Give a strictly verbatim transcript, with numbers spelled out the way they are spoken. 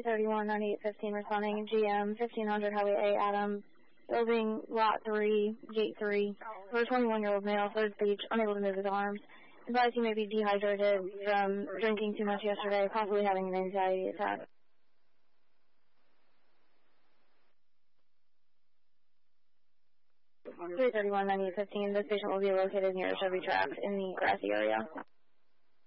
thirty-one ninety-eight fifteen responding, G M, fifteen hundred Highway A, Adams, building lot three, gate three, for a twenty-one-year-old male, third stage, unable to move his arms. Advised he may be dehydrated from drinking too much yesterday, possibly having an anxiety attack. three thirty-one ninety-eight fifteen, this patient will be located near Chevy Tracks in the grassy area.